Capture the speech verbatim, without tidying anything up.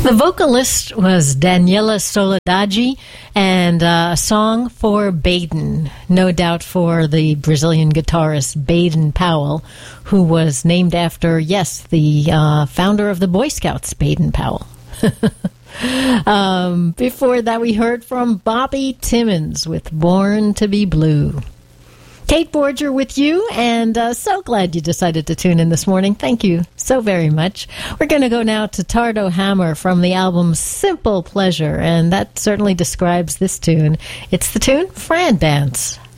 The vocalist was Daniela Soledade, and uh, a song for Baden, no doubt for the Brazilian guitarist Baden Powell, who was named after, yes, the uh, founder of the Boy Scouts, Baden Powell. um, before that, we heard from Bobby Timmons with Born to be Blue. Kate Borger with you, and uh, so glad you decided to tune in this morning. Thank you so very much. We're going to go now to Tardo Hammer from the album Simple Pleasure, and that certainly describes this tune. It's the tune Fran Dance.